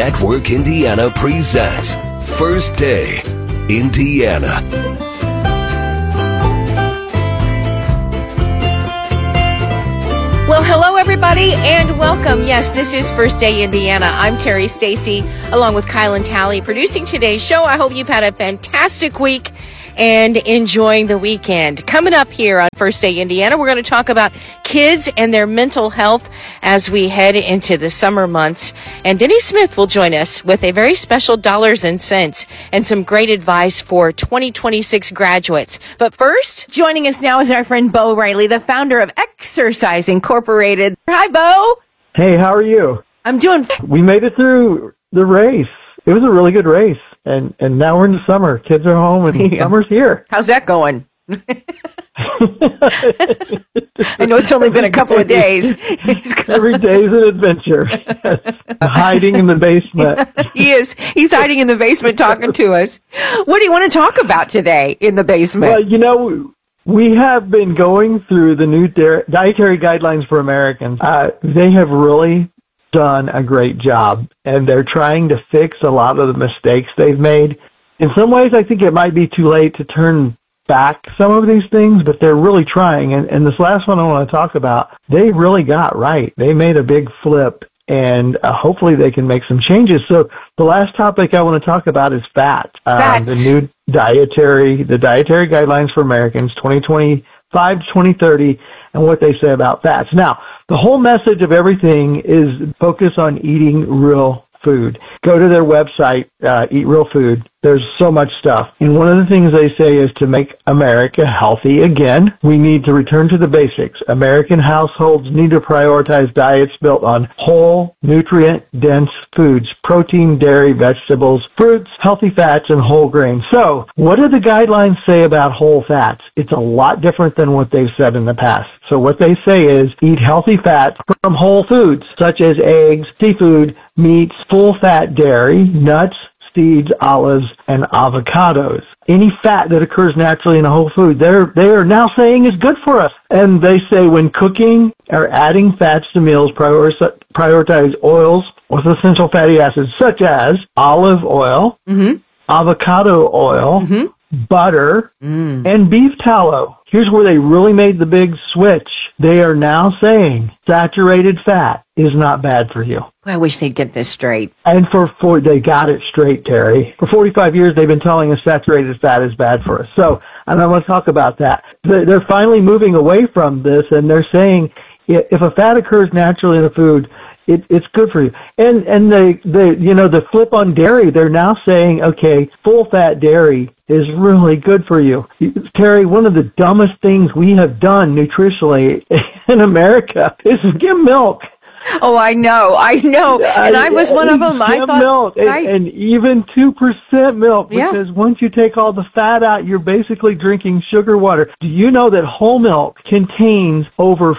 Network Indiana presents First Day Indiana. Well, hello, everybody, and welcome. Yes, this is First Day Indiana. I'm Terry Stacy, along with Kyle and Tally, producing today's show. I hope you've had a fantastic week and enjoying the weekend. Coming up here on First Day Indiana, we're going to talk about kids and their mental health as we head into the summer months. And Denny Smith will join us with a very special dollars and cents and some great advice for 2026 graduates. But first, joining us now is our friend Bo Riley, the founder of Exercise Incorporated. Hi, Bo. Hey, how are you? I'm doing. We made it through the race. It was a really good race. And now we're in the summer. Kids are home and summer's here. How's that going? I know it's only been a couple of days. Every day's an adventure. Hiding in the basement. He is. He's hiding in the basement talking to us. What do you want to talk about today in the basement? Well, you know, we have been going through the new dietary guidelines for Americans. They have really done a great job, and they're trying to fix a lot of the mistakes they've made. In some ways, I think it might be too late to turn back some of these things, but they're really trying. And this last one I want to talk about, they really got right. They made a big flip, and hopefully they can make some changes. So the last topic I want to talk about is fat. The new dietary guidelines for Americans, 2025 to 2030, and what they say about fats. Now, the whole message of everything is focus on eating real food. Go to their website, Eat Real Food. There's so much stuff. And one of the things they say is to make America healthy again, we need to return to the basics. American households need to prioritize diets built on whole, nutrient-dense foods, protein, dairy, vegetables, fruits, healthy fats, and whole grains. So, what do the guidelines say about whole fats? It's a lot different than what they've said in the past. So what they say is eat healthy fats from whole foods, such as eggs, seafood, meats, full-fat dairy, nuts, seeds, olives, and avocados. Any fat that occurs naturally in a whole food, they are now saying is good for us. And they say when cooking or adding fats to meals, prioritize oils with essential fatty acids such as olive oil, avocado oil, butter, and beef tallow. Here's where they really made the big switch. They are now saying saturated fat is not bad for you. I wish they'd get this straight. And they got it straight, Terry. For 45 years, they've been telling us saturated fat is bad for us. So, and I want to talk about that. They're finally moving away from this, and they're saying if a fat occurs naturally in a food, it's good for you. And the flip on dairy, they're now saying, okay, full fat dairy is really good for you. Terry, one of the dumbest things we have done nutritionally in America is skim milk. Oh, I know. And I was one of them. I thought milk and even 2% milk, because once you take all the fat out, you're basically drinking sugar water. Do you know that whole milk contains over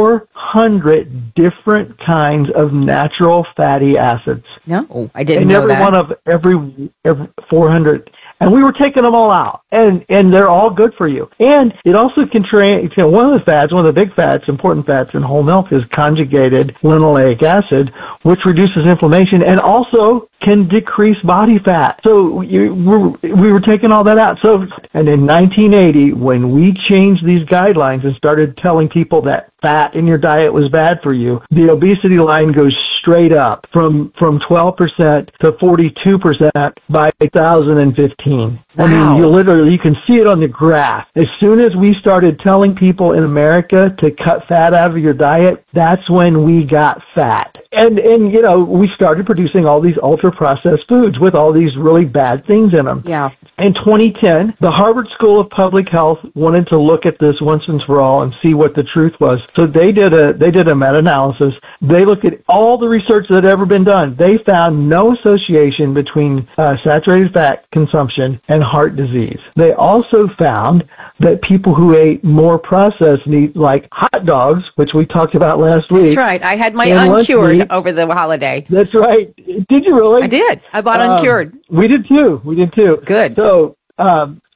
400 different kinds of natural fatty acids? No, I didn't know that. Every 400. And we were taking them all out, and they're all good for you. And it also can one of the big fats, important fats in whole milk is conjugated linoleic acid, which reduces inflammation and also can decrease body fat. So we were taking all that out. And in 1980, when we changed these guidelines and started telling people that fat in your diet was bad for you, the obesity line goes straight up from 12% to 42% by 2015. Wow. I mean, you can see it on the graph. As soon as we started telling people in America to cut fat out of your diet, that's when we got fat. And we started producing all these ultra-processed foods with all these really bad things in them. Yeah. In 2010, the Harvard School of Public Health wanted to look at this once and for all and see what the truth was. So they did a meta-analysis. They looked at all the research that had ever been done. They found no association between saturated fat consumption and heart disease. They also found that people who ate more processed meat, like hot dogs, which we talked about last week. That's right. I had my uncured over the holiday. That's right. Did you really? I did. I bought uncured. We did too. Good. So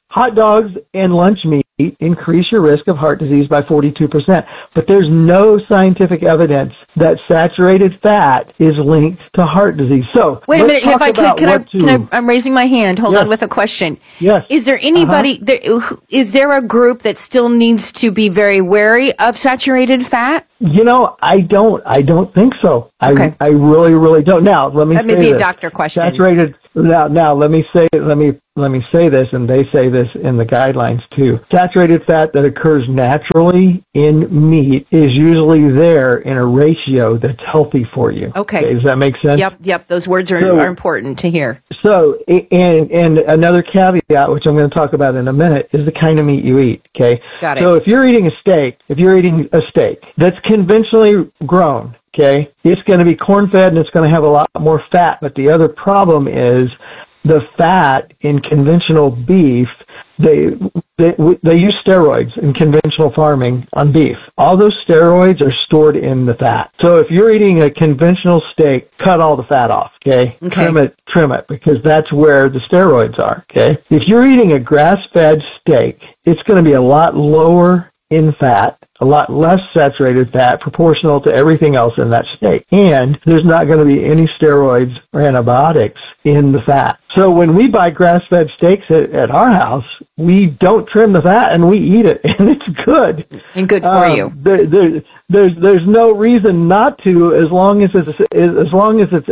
hot dogs and lunch meat increase your risk of heart disease by 42%. But there's no scientific evidence that saturated fat is linked to heart disease. So wait a minute, if I could, I'm raising my hand. Hold on with a question. Yes. Is there anybody, is there a group that still needs to be very wary of saturated fat? You know, I don't think so. Okay. I really, really don't. Now, let me say that may be this. A doctor question. Saturated. Now, let me say this, and they say this in the guidelines too. Saturated fat that occurs naturally in meat is usually there in a ratio that's healthy for you. Okay. Does that make sense? Yep. Those words are important to hear. So, and another caveat, which I'm going to talk about in a minute, is the kind of meat you eat. Okay. Got it. So if you're eating a steak that's conventionally grown, okay, it's going to be corn-fed and it's going to have a lot more fat. But the other problem is the fat in conventional beef. They use steroids in conventional farming on beef. All those steroids are stored in the fat. So if you're eating a conventional steak, cut all the fat off, okay? Trim it, because that's where the steroids are, okay? If you're eating a grass-fed steak, it's going to be a lot lower in fat, a lot less saturated fat proportional to everything else in that steak. And there's not going to be any steroids or antibiotics in the fat. So when we buy grass-fed steaks at our house, we don't trim the fat and we eat it, and it's good. And good for you. There's no reason not to, as long as it's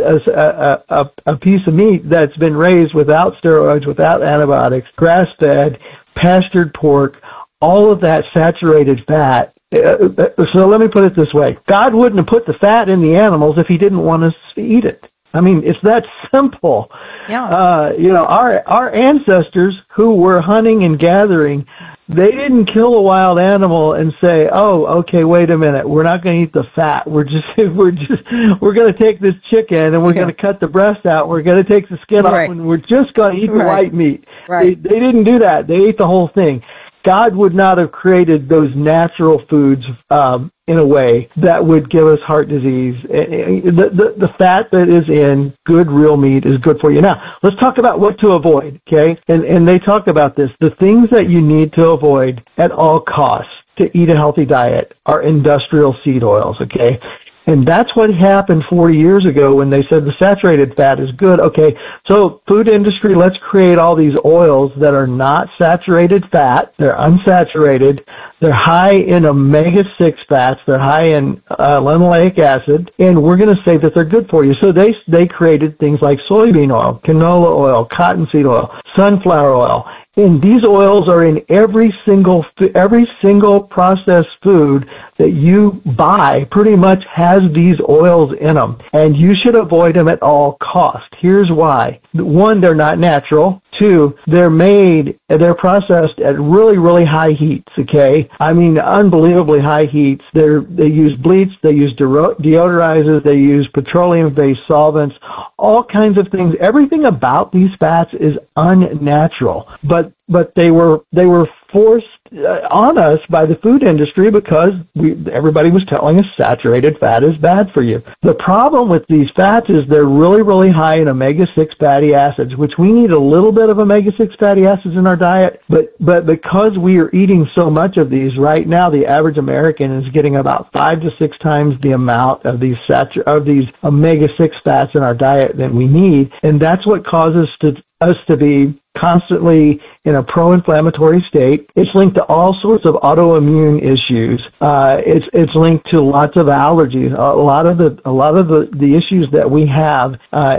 a piece of meat that's been raised without steroids, without antibiotics, grass-fed, pastured pork, all of that saturated fat. So let me put it this way. God wouldn't have put the fat in the animals if he didn't want us to eat it. I mean, it's that simple. Yeah. Our ancestors who were hunting and gathering, they didn't kill a wild animal and say, "Oh, okay, wait a minute. We're not going to eat the fat. We're going to take this chicken and we're going to cut the breast out. We're going to take the skin off and we're just going to eat the white meat." Right. They didn't do that. They ate the whole thing. God would not have created those natural foods in a way that would give us heart disease. The fat that is in good real meat is good for you. Now, let's talk about what to avoid, okay? And they talk about this. The things that you need to avoid at all costs to eat a healthy diet are industrial seed oils, okay? And that's what happened 40 years ago when they said the saturated fat is good. Okay, so food industry, let's create all these oils that are not saturated fat. They're unsaturated. They're high in omega-6 fats. They're high in linoleic acid. And we're going to say that they're good for you. So they created things like soybean oil, canola oil, cottonseed oil, sunflower oil. And these oils are in every single processed food that you buy pretty much has these oils in them. And you should avoid them at all costs. Here's why. One, they're not natural. Two, they're processed at really, really high heats, okay? I mean, unbelievably high heats. They use bleach, they use deodorizers, they use petroleum-based solvents, all kinds of things. Everything about these fats is unnatural. But they were forced on us by the food industry because everybody was telling us saturated fat is bad for you. The problem with these fats is they're really, really high in omega-6 fatty acids, which we need a little bit of omega-6 fatty acids in our diet, but because we are eating so much of these right now, the average American is getting about 5 to 6 times the amount of these omega-6 fats in our diet than we need, and that's what causes us to be constantly in a pro-inflammatory state. It's linked to all sorts of autoimmune issues. It's linked to lots of allergies. A lot of the issues that we have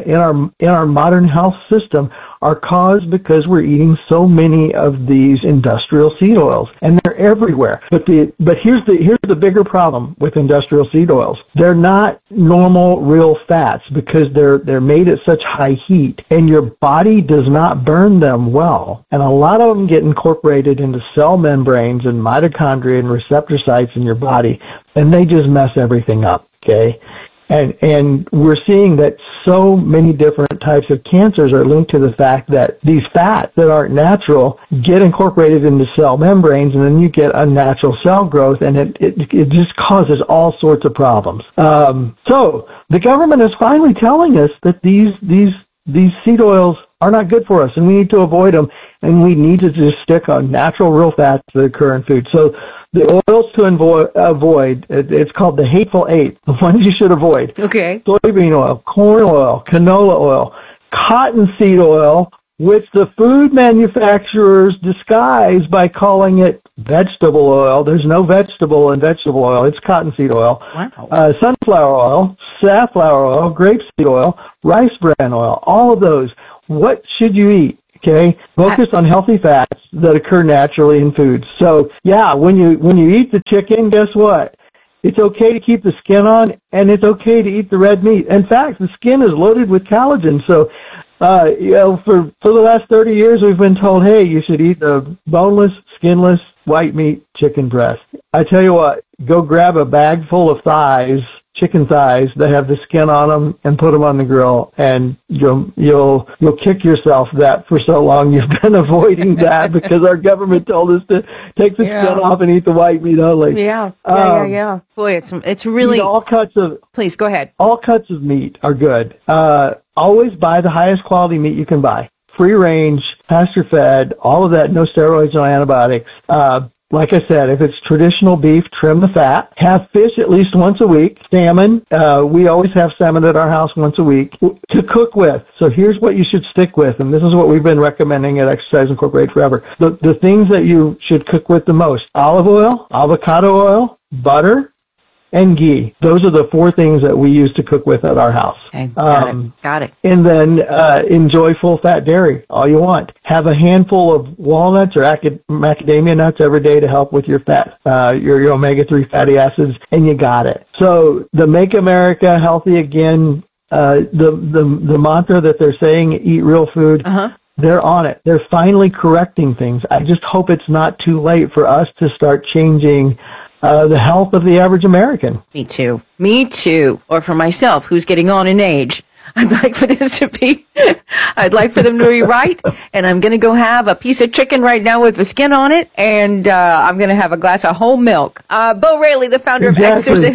in our modern health system are caused because we're eating so many of these industrial seed oils, and they're everywhere. But here's the bigger problem with industrial seed oils. They're not normal real fats because they're made at such high heat, and your body does not burn them well. And a lot of them get incorporated into cell membranes and mitochondria and receptor sites in your body, and they just mess everything up, okay? And we're seeing that so many different types of cancers are linked to the fact that these fats that aren't natural get incorporated into cell membranes, and then you get unnatural cell growth, and it just causes all sorts of problems. So the government is finally telling us that these seed oils are not good for us, and we need to avoid them, and we need to just stick on natural, real fats that occur in food. So the oils to avoid, it's called the hateful eight, the ones you should avoid. Okay. Soybean oil, corn oil, canola oil, cottonseed oil, which the food manufacturers disguise by calling it vegetable oil. There's no vegetable in vegetable oil. It's cottonseed oil. Wow. Sunflower oil, safflower oil, grapeseed oil, rice bran oil, all of those. What should you eat? Okay, focus on healthy fats that occur naturally in foods. So, yeah, when you eat the chicken, guess what? It's okay to keep the skin on, and it's okay to eat the red meat. In fact, the skin is loaded with collagen. So, for the last 30 years, we've been told, hey, you should eat the boneless, skinless, white meat chicken breast. I tell you what, go grab a bag full of thighs, chicken thighs that have the skin on them, and put them on the grill, and you'll kick yourself that for so long you've been avoiding that because our government told us to take the skin off and eat the white meat only. Yeah. Boy, it's really all cuts of. Please go ahead. All cuts of meat are good. Always buy the highest quality meat you can buy. Free range, pasture fed, all of that, no steroids, no antibiotics. Like I said, if it's traditional beef, trim the fat. Have fish at least once a week. Salmon, we always have salmon at our house once a week to cook with. So here's what you should stick with, and this is what we've been recommending at Exercise Incorporated forever. The things that you should cook with the most: olive oil, avocado oil, butter, and ghee. Those are the 4 things that we use to cook with at our house. Okay, got it. And then enjoy full-fat dairy all you want. Have a handful of walnuts or macadamia nuts every day to help with your fat, your omega-3 fatty acids, and you got it. So the Make America Healthy Again, the mantra that they're saying, eat real food, they're on it. They're finally correcting things. I just hope it's not too late for us to start changing the health of the average American. Me too. Or for myself, who's getting on in age. I'd like for them to be right, and I'm going to go have a piece of chicken right now with the skin on it, and I'm going to have a glass of whole milk. Bo Raley, the founder of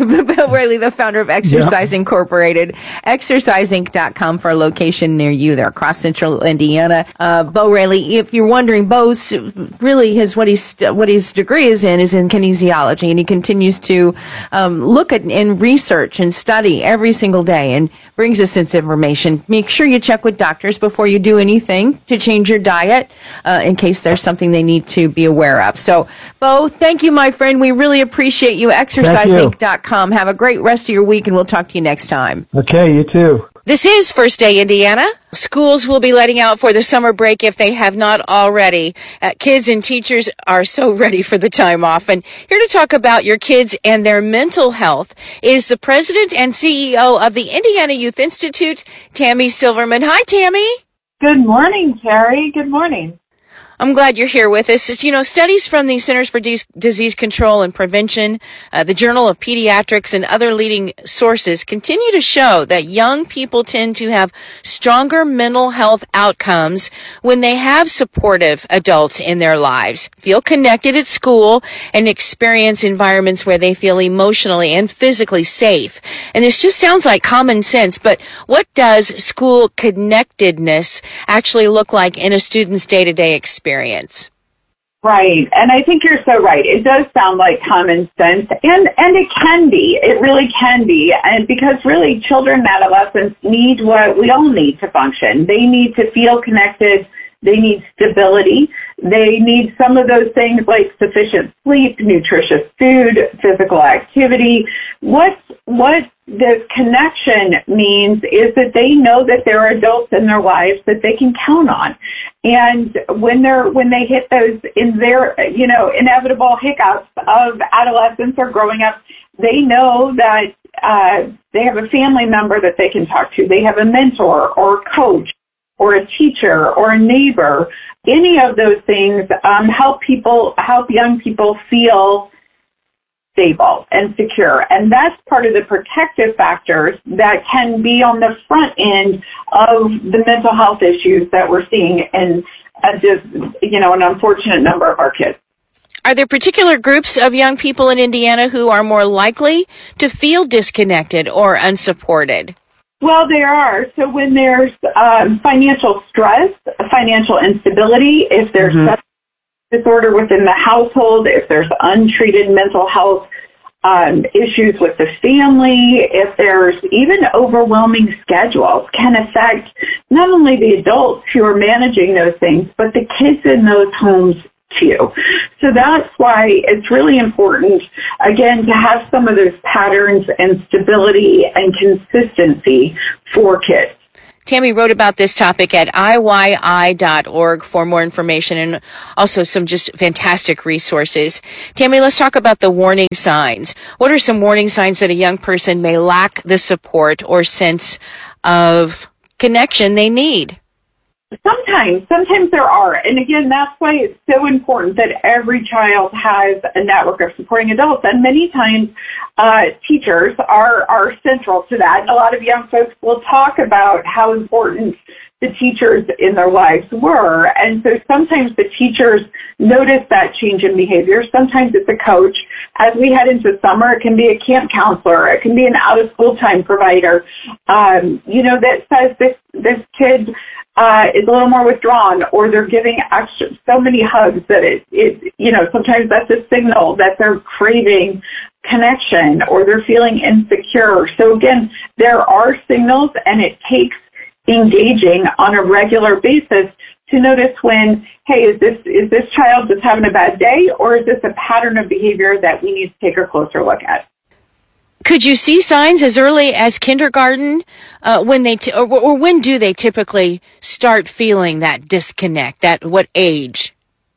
Exercise Incorporated, exerciseinc.com for a location near you there across central Indiana. Bo Raley, if you're wondering, Bo's really what his degree is in kinesiology, and he continues to look at and research and study every single day and brings us sense of information. Make sure you check with doctors before you do anything to change your diet in case there's something they need to be aware of. So, Bo, thank you, my friend. We really appreciate you. Exerciseinc.com. Have a great rest of your week, and we'll talk to you next time. Okay, you too. This is First Day Indiana. Schools will be letting out for the summer break if they have not already. Kids and teachers are so ready for the time off. And here to talk about your kids and their mental health is the president and CEO of the Indiana Youth Institute, Tammy Silverman. Hi, Tammy. Good morning, Terry. Good morning. I'm glad you're here with us. Studies from the Centers for Disease Control and Prevention, the Journal of Pediatrics, and other leading sources continue to show that young people tend to have stronger mental health outcomes when they have supportive adults in their lives, feel connected at school, and experience environments where they feel emotionally and physically safe. And this just sounds like common sense, but what does school connectedness actually look like in a student's day-to-day experience? Right. And I think you're so right. It does sound like common sense, and it can be. It really can be. And because really children and adolescents need what we all need to function. They need to feel connected. They need stability. They need some of those things like sufficient sleep, nutritious food, physical activity. What the connection means is that they know that there are adults in their lives that they can count on. And when they hit those in their, inevitable hiccups of adolescence or growing up, they know that they have a family member that they can talk to. They have a mentor or a coach or a teacher or a neighbor. Any of those things help young people feel stable and secure. And that's part of the protective factors that can be on the front end of the mental health issues that we're seeing in an unfortunate number of our kids. Are there particular groups of young people in Indiana who are more likely to feel disconnected or unsupported? Well, there are. So when there's financial stress, financial instability, if there's substance disorder within the household, if there's untreated mental health issues with the family, if there's even overwhelming schedules, can affect not only the adults who are managing those things, but the kids in those homes too. So that's why it's really important, again, to have some of those patterns and stability and consistency for kids. Tammy wrote about this topic at IYI.org for more information and also some just fantastic resources. Tammy, let's talk about the warning signs. What are some warning signs that a young person may lack the support or sense of connection they need? Sometimes there are. And again, that's why it's so important that every child has a network of supporting adults. And many times, teachers are central to that. And a lot of young folks will talk about how important the teachers in their lives were. And so sometimes the teachers notice that change in behavior. Sometimes it's a coach. As we head into summer, it can be a camp counselor. It can be an out-of-school time provider, that says this kid is a little more withdrawn, or they're giving so many hugs that sometimes that's a signal that they're craving connection or they're feeling insecure. So again, there are signals, and it takes engaging on a regular basis to notice when, hey, is this child just having a bad day, or is this a pattern of behavior that we need to take a closer look at? Could you see signs as early as kindergarten when when do they typically start feeling that disconnect? At what age?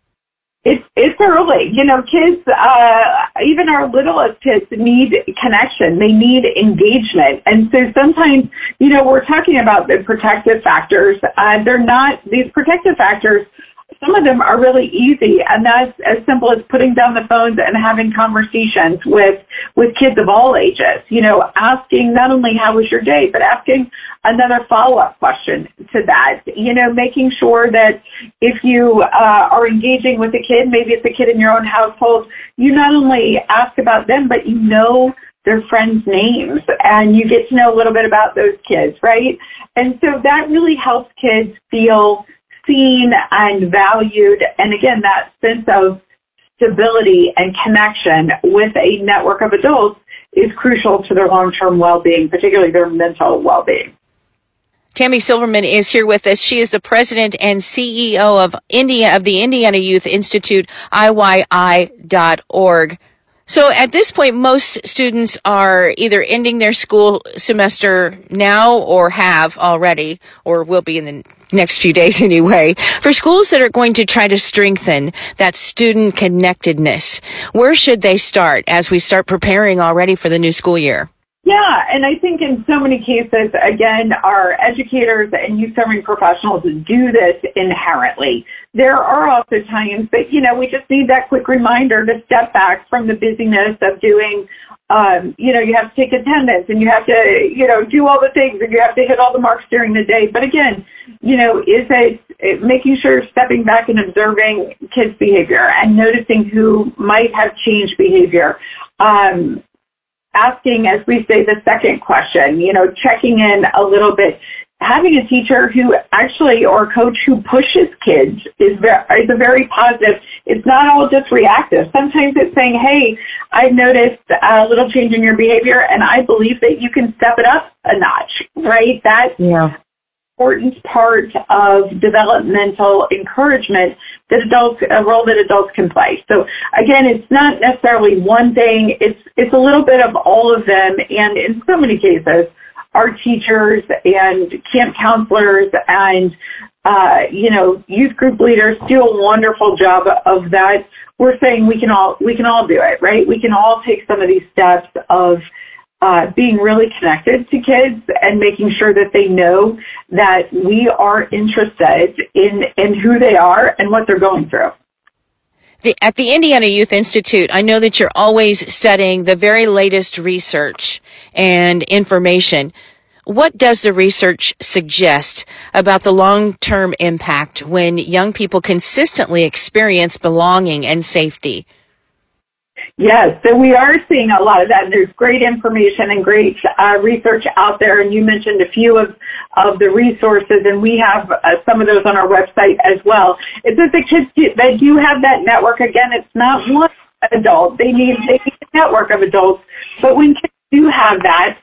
It's early. Kids, even our littlest kids, need connection. They need engagement. And so sometimes, we're talking about the protective factors. They're not, these protective factors, some of them are really easy, and that's as simple as putting down the phones and having conversations with kids of all ages. Asking not only how was your day, but asking another follow-up question to that. Making sure that if you are engaging with a kid, maybe it's a kid in your own household, you not only ask about them, but you know their friends' names, and you get to know a little bit about those kids, right? And so that really helps kids feel seen and valued, and again, that sense of stability and connection with a network of adults is crucial to their long-term well-being, particularly their mental well-being. Tammy Silverman is here with us. She is the president and CEO of the Indiana Youth Institute, IYI.org. So at this point, most students are either ending their school semester now or have already, or will be in the next few days anyway. For schools that are going to try to strengthen that student connectedness, where should they start as we start preparing already for the new school year? Yeah, and I think in so many cases, again, our educators and youth serving professionals do this inherently. There are also times that, we just need that quick reminder to step back from the busyness of doing, you have to take attendance and you have to, do all the things and you have to hit all the marks during the day. But again, is it making sure stepping back and observing kids' behavior and noticing who might have changed behavior. Asking, as we say, the second question, checking in a little bit, having a teacher who actually, or a coach who pushes kids is a very positive. It's not all just reactive. Sometimes it's saying, hey, I've noticed a little change in your behavior, and I believe that you can step it up a notch, right? That's important part of developmental encouragement that a role that adults can play. So again, it's not necessarily one thing. It's a little bit of all of them. And in so many cases, our teachers and camp counselors and, youth group leaders do a wonderful job of that. We're saying we can all do it, right? We can all take some of these steps of being really connected to kids and making sure that they know that we are interested in who they are and what they're going through. At the Indiana Youth Institute, I know that you're always studying the very latest research and information. What does the research suggest about the long-term impact when young people consistently experience belonging and safety? Yes, so we are seeing a lot of that. There's great information and great research out there, and you mentioned a few of the resources, and we have some of those on our website as well. It's that the kids that do have that network, again, it's not one adult. They need a network of adults, but when kids do have that,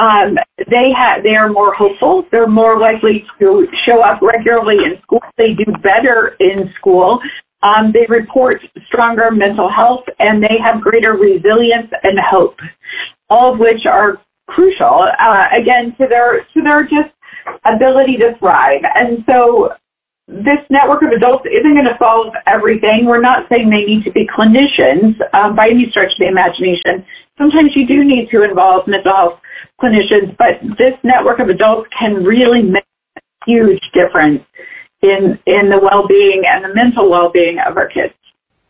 they are more hopeful. They're more likely to show up regularly in school. They do better in school. They report stronger mental health, and they have greater resilience and hope, all of which are crucial, again, to their just ability to thrive. And so this network of adults isn't going to solve everything. We're not saying they need to be clinicians by any stretch of the imagination. Sometimes you do need to involve mental health clinicians, but this network of adults can really make a huge difference in the well-being and the mental well-being of our kids.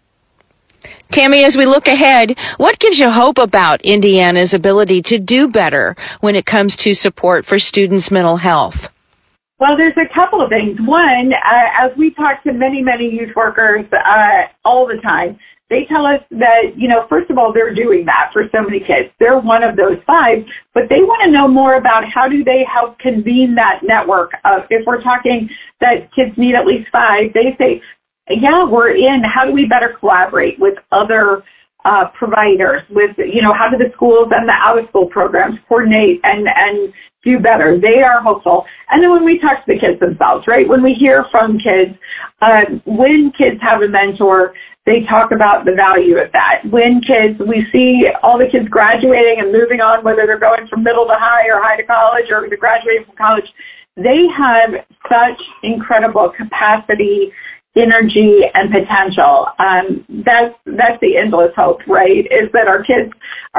Tammy, as we look ahead, what gives you hope about Indiana's ability to do better when it comes to support for students' mental health? Well, there's a couple of things. One, as we talk to many, many youth workers all the time, they tell us that, first of all, they're doing that for so many kids. They're one of those 5, but they want to know more about how do they help convene that network of, if we're talking that kids need at least 5, they say, yeah, we're in. How do we better collaborate with other providers? With, how do the schools and the out-of-school programs coordinate and do better? They are hopeful. And then when we talk to the kids themselves, right, when we hear from kids, when kids have a mentor, they talk about the value of that. When we see all the kids graduating and moving on, whether they're going from middle to high or high to college or they're graduating from college, they have such incredible capacity, energy, and potential. That's the endless hope, right? Is that our kids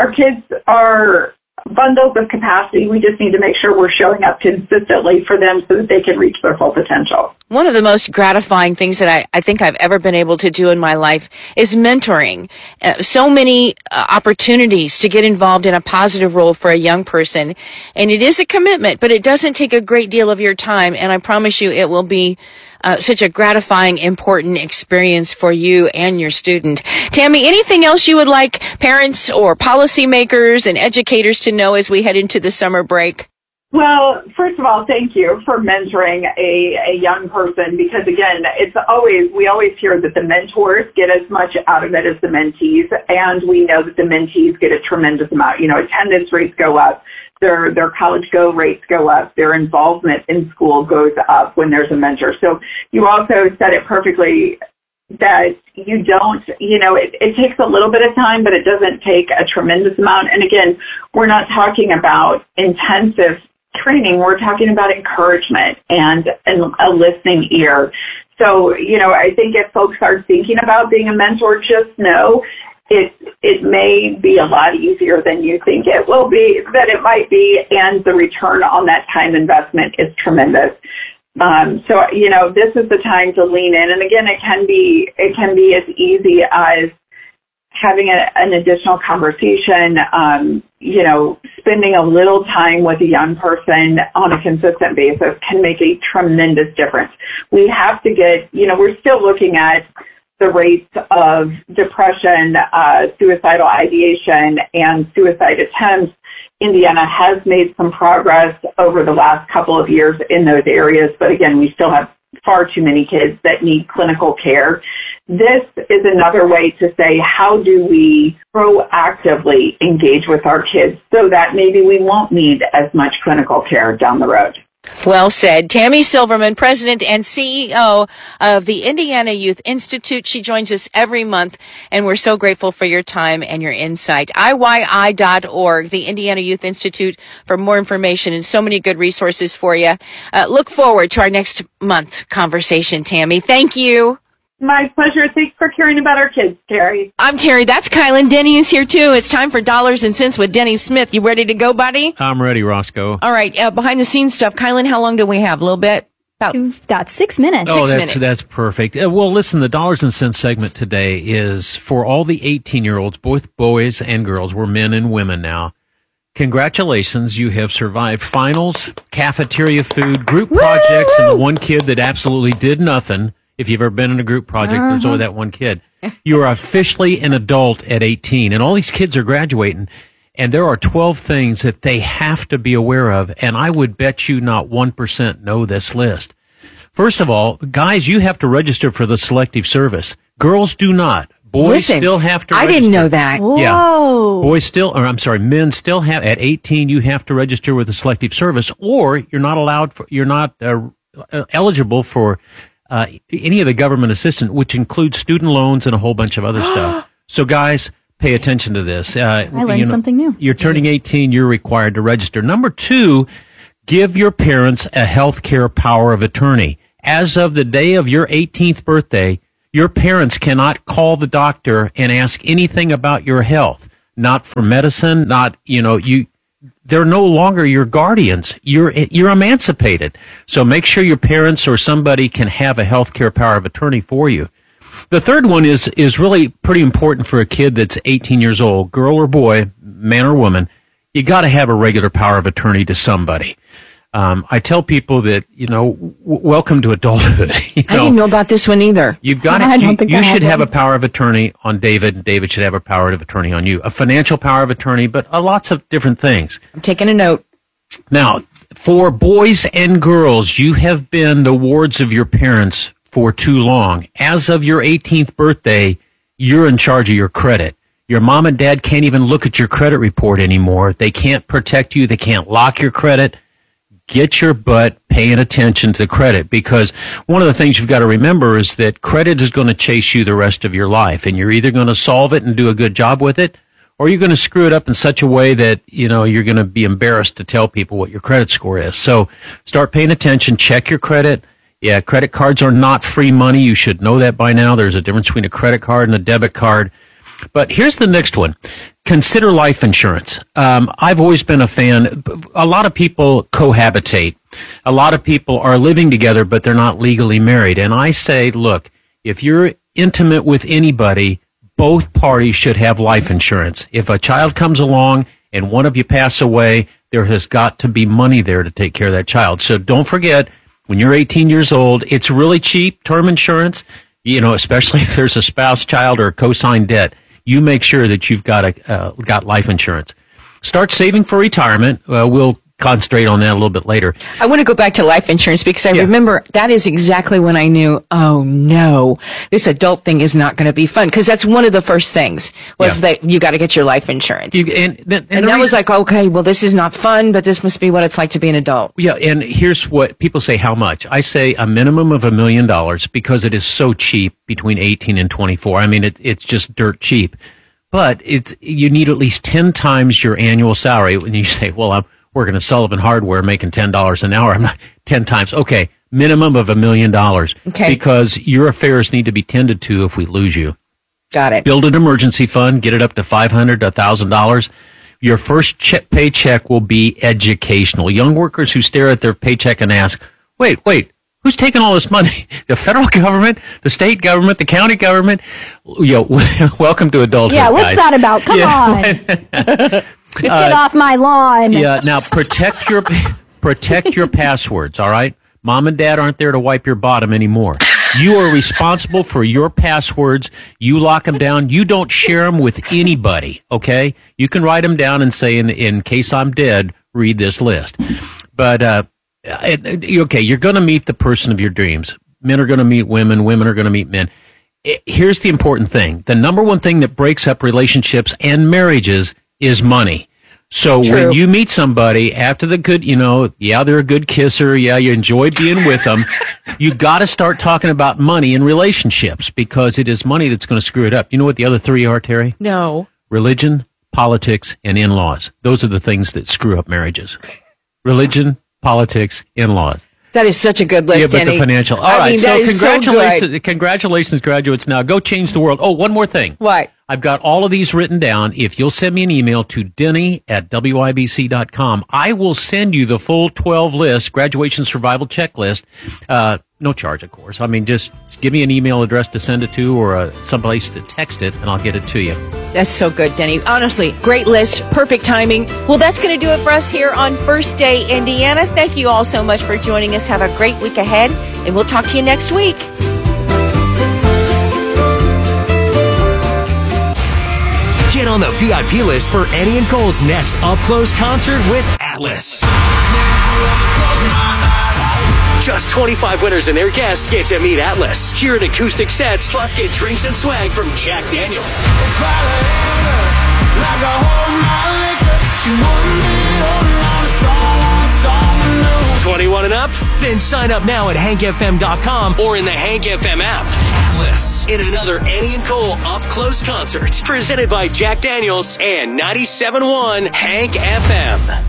are bundles of capacity. We just need to make sure we're showing up consistently for them so that they can reach their full potential. One of the most gratifying things that I think I've ever been able to do in my life is mentoring. So many opportunities to get involved in a positive role for a young person. And it is a commitment, but it doesn't take a great deal of your time. And I promise you it will be such a gratifying, important experience for you and your student. Tammy, anything else you would like parents or policymakers and educators to know as we head into the summer break? Well, first of all, thank you for mentoring a young person, because again, we always hear that the mentors get as much out of it as the mentees, and we know that the mentees get a tremendous amount. Attendance rates go up. Their college go rates go up. Their involvement in school goes up when there's a mentor. So you also said it perfectly that you don't, it takes a little bit of time, but it doesn't take a tremendous amount. And again, we're not talking about intensive training. We're talking about encouragement and a listening ear. So, I think if folks are thinking about being a mentor, just know it may be a lot easier than you think it will be, that it might be, and the return on that time investment is tremendous. So, this is the time to lean in. And again, it can be as easy as having an additional conversation, spending a little time with a young person on a consistent basis can make a tremendous difference. We have to we're still looking at the rates of depression, suicidal ideation, and suicide attempts. Indiana has made some progress over the last couple of years in those areas, but again, we still have far too many kids that need clinical care. This is another way to say, how do we proactively engage with our kids so that maybe we won't need as much clinical care down the road? Well said. Tammy Silverman, President and CEO of the Indiana Youth Institute. She joins us every month, and we're so grateful for your time and your insight. IYI.org, the Indiana Youth Institute, for more information and so many good resources for you. Look forward to our next month conversation, Tammy. Thank you. My pleasure. Thanks for caring about our kids, Terry. I'm Terry. That's Kylan. Denny is here, too. It's time for Dollars and Cents with Denny Smith. You ready to go, buddy? I'm ready, Roscoe. All right. Behind-the-scenes stuff. Kylan, how long do we have? A little bit? You've got 6 minutes. Oh, 6 minutes. That's perfect. Well, listen, the Dollars and Cents segment today is for all the 18-year-olds, both boys and girls. We're men and women now. Congratulations, you have survived finals, cafeteria food, group projects, and the one kid that absolutely did nothing. If you've ever been in a group project, there's only that one kid. You are officially an adult at 18, and all these kids are graduating, and there are 12 things that they have to be aware of, and I would bet you not 1% know this list. First of all, guys, you have to register for the Selective Service. Girls do not. Boys still have to register. I didn't know that. Whoa. Yeah. Men still have, at 18, you have to register with the Selective Service, or you're not eligible for any of the government assistance, which includes student loans and a whole bunch of other stuff. So, guys, pay attention to this. I learned something new. You're turning 18, you're required to register. Number 2, give your parents a health care power of attorney. As of the day of your 18th birthday, your parents cannot call the doctor and ask anything about your health. Not for medicine, they're no longer your guardians. You're emancipated. So make sure your parents or somebody can have a health care power of attorney for you. The third one is really pretty important for a kid that's 18 years old, girl or boy, man or woman. You got to have a regular power of attorney to somebody. I tell people that, welcome to adulthood. I didn't know about this one either. You've got you should have a power of attorney on David, and David should have a power of attorney on you. A financial power of attorney, but lots of different things. I'm taking a note. Now, for boys and girls, you have been the wards of your parents for too long. As of your 18th birthday, you're in charge of your credit. Your mom and dad can't even look at your credit report anymore. They can't protect you. They can't lock your credit. Get your butt paying attention to credit, because one of the things you've got to remember is that credit is going to chase you the rest of your life, and you're either going to solve it and do a good job with it, or you're going to screw it up in such a way that, you're going to be embarrassed to tell people what your credit score is. So start paying attention, check your credit. Yeah, credit cards are not free money. You should know that by now. There's a difference between a credit card and a debit card. But here's the next one. Consider life insurance. I've always been a fan. A lot of people cohabitate. A lot of people are living together, but they're not legally married. And I say, look, if you're intimate with anybody, both parties should have life insurance. If a child comes along and one of you pass away, there has got to be money there to take care of that child. So don't forget, when you're 18 years old, it's really cheap, term insurance, especially if there's a spouse, child, or co-signed debt. You make sure that you've got life insurance. Start saving for retirement. We'll concentrate on that a little bit later. I want to go back to life insurance because I remember that is exactly when I knew, oh no, this adult thing is not going to be fun. Because that's one of the first things was that you got to get your life insurance. And that was like, okay, well, this is not fun, but this must be what it's like to be an adult. Yeah, and here's what people say, how much? I say a minimum of $1 million because it is so cheap between 18 and 24. I mean, it's just dirt cheap. But you need at least 10 times your annual salary. When you say, well, I'm working at Sullivan Hardware making $10 an hour. I'm not 10 times. Okay. Minimum of $1 million. Okay. Because your affairs need to be tended to if we lose you. Got it. Build an emergency fund. Get it up to $500 to $1,000. Your first paycheck will be educational. Young workers who stare at their paycheck and ask, wait, who's taking all this money? The federal government, the state government, the county government? Welcome to adulthood, yeah, what's guys. That about? Come on. Get off my lawn. Yeah, now protect your passwords, all right? Mom and dad aren't there to wipe your bottom anymore. You are responsible for your passwords. You lock them down. You don't share them with anybody, okay? You can write them down and say, in case I'm dead, read this list. But, okay, you're going to meet the person of your dreams. Men are going to meet women. Women are going to meet men. Here's the important thing. The number one thing that breaks up relationships and marriages is money. So when you meet somebody after the good, they're a good kisser. Yeah, you enjoy being with them. You got to start talking about money in relationships because it is money that's going to screw it up. You know what the other three are, Terry? No. Religion, politics, and in-laws. Those are the things that screw up marriages. Religion, politics, in-laws. That is such a good list, yeah, but Danny. the financial. All right, so congratulations, graduates. Now go change the world. Oh, one more thing. What? I've got all of these written down. If you'll send me an email to denny@wibc.com, I will send you the full 12 list, graduation survival checklist. No charge, of course. I mean, just give me an email address to send it to or someplace to text it, and I'll get it to you. That's so good, Denny. Honestly, great list, perfect timing. Well, that's going to do it for us here on First Day Indiana. Thank you all so much for joining us. Have a great week ahead, and we'll talk to you next week. Get on the VIP list for Annie and Cole's next up-close concert with Atlas. Just 25 winners and their guests get to meet Atlas, hear an acoustic set, plus get drinks and swag from Jack Daniels. 21 and up? Then sign up now at hankfm.com or in the Hank FM app. Atlas in another Annie and Cole up-close concert, presented by Jack Daniels and 97.1 Hank FM.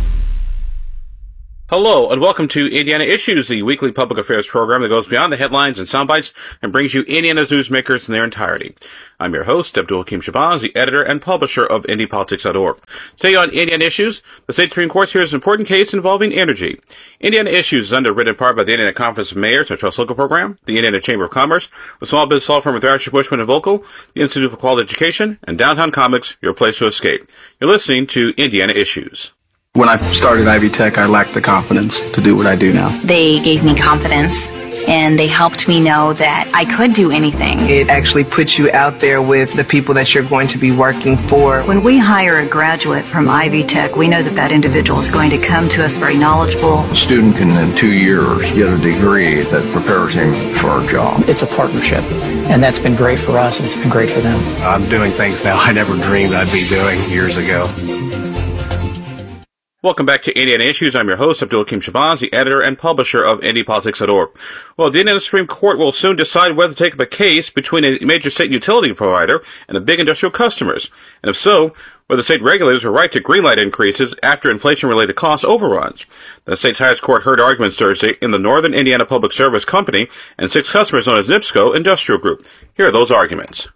Hello, and welcome to Indiana Issues, the weekly public affairs program that goes beyond the headlines and soundbites and brings you Indiana's newsmakers in their entirety. I'm your host, Abdul Hakim Shabazz, the editor and publisher of IndyPolitics.org. Today on Indiana Issues, the state Supreme Court hears an important case involving energy. Indiana Issues is underwritten in part by the Indiana Conference of Mayors and Trust Local Program, the Indiana Chamber of Commerce, the small business law firm of Thrasher, Bushman & Volkel, the Institute for Quality Education, and Downtown Comics, your place to escape. You're listening to Indiana Issues. When I started Ivy Tech, I lacked the confidence to do what I do now. They gave me confidence, and they helped me know that I could do anything. It actually puts you out there with the people that you're going to be working for. When we hire a graduate from Ivy Tech, we know that that individual is going to come to us very knowledgeable. A student can, in 2 years, get a degree that prepares him for a job. It's a partnership, and that's been great for us, and it's been great for them. I'm doing things now I never dreamed I'd be doing years ago. Welcome back to Indiana Issues. I'm your host, Abdul Hakim Shabazz, the editor and publisher of IndyPolitics.org. Well, the Indiana Supreme Court will soon decide whether to take up a case between a major state utility provider and the big industrial customers. And if so, whether state regulators are right to greenlight increases after inflation-related cost overruns. The state's highest court heard arguments Thursday in the Northern Indiana Public Service Company and 6 customers known as NIPSCO Industrial Group. Here are those arguments.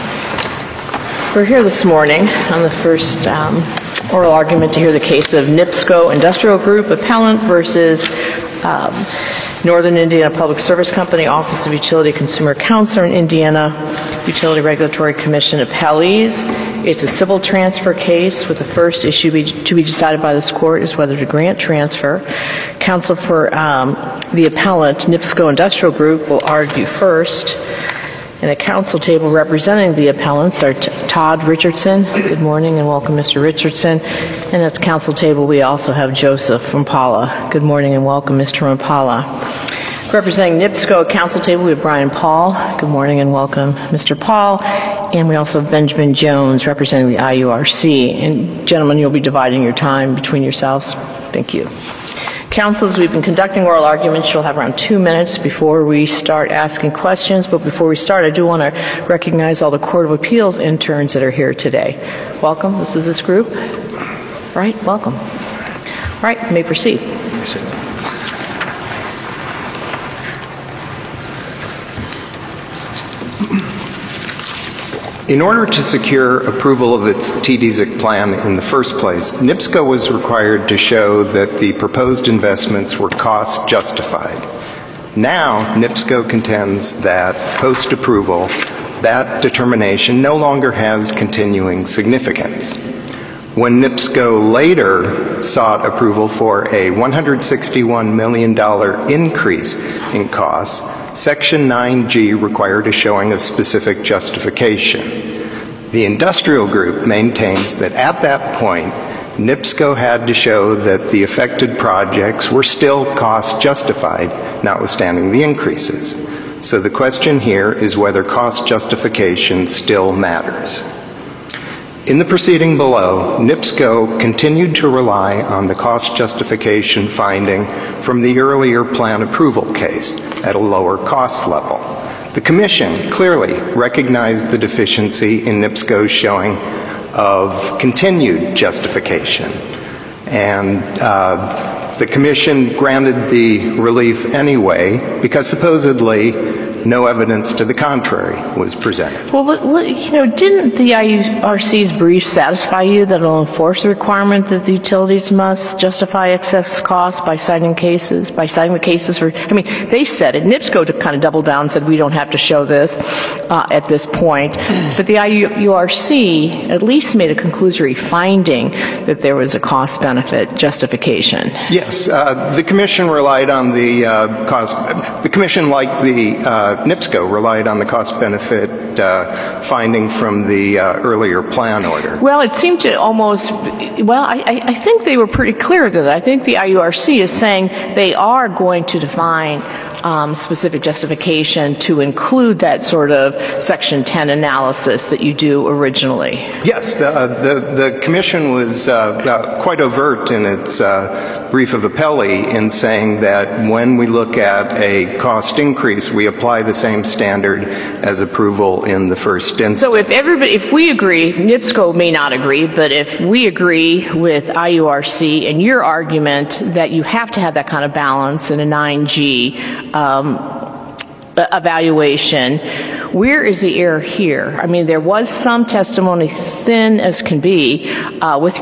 We're here this morning on the first oral argument to hear the case of NIPSCO Industrial Group appellant versus Northern Indiana Public Service Company, Office of Utility Consumer Counselor in Indiana, Utility Regulatory Commission appellees. It's a civil transfer case with the first issue to be decided by this court is whether to grant transfer. Counsel for the appellant, NIPSCO Industrial Group, will argue first. And at council table representing the appellants are Todd Richardson. Good morning and welcome, Mr. Richardson. And at the council table we also have Joseph Rampala. Good morning and welcome, Mr. Rampala. Representing NIPSCO at council table we have Brian Paul. Good morning and welcome, Mr. Paul. And we also have Benjamin Jones representing the IURC. And gentlemen, you'll be dividing your time between yourselves. Thank you. Council, as we've been conducting oral arguments, you'll have around 2 minutes before we start asking questions. But before we start, I do want to recognize all the Court of Appeals interns that are here today. Welcome. This is this group. Right? Welcome. All right. You may proceed. In order to secure approval of its TDSIC plan in the first place, NIPSCO was required to show that the proposed investments were cost justified. Now, NIPSCO contends that post-approval, that determination no longer has continuing significance. When NIPSCO later sought approval for a $161 million increase in costs, Section 9G required a showing of specific justification. The industrial group maintains that at that point, NIPSCO had to show that the affected projects were still cost justified, notwithstanding the increases. So the question here is whether cost justification still matters. In the proceeding below, NIPSCO continued to rely on the cost justification finding from the earlier plan approval case at a lower cost level. The Commission clearly recognized the deficiency in NIPSCO's showing of continued justification, and the Commission granted the relief anyway because supposedly no evidence to the contrary was presented. Well, didn't the IURC's brief satisfy you that it will enforce the requirement that the utilities must justify excess costs by citing the cases for, they said it. NIPSCO kind of doubled down and said we don't have to show this at this point. But the IURC at least made a conclusory finding that there was a cost-benefit justification. Yes, the Commission relied on the cost. The Commission, like the NIPSCO relied on the cost-benefit finding from the earlier plan order. Well, it seemed to almost, I think they were pretty clear that I think the IURC is saying they are going to define specific justification to include that sort of Section 10 analysis that you do originally. Yes, the Commission was quite overt in its brief of appellee in saying that when we look at a cost increase, we apply the same standard as approval in the first instance. So if we agree, NIPSCO may not agree, but if we agree with IURC and your argument that you have to have that kind of balance in a 9G evaluation, where is the error here? I mean, there was some testimony, thin as can be, with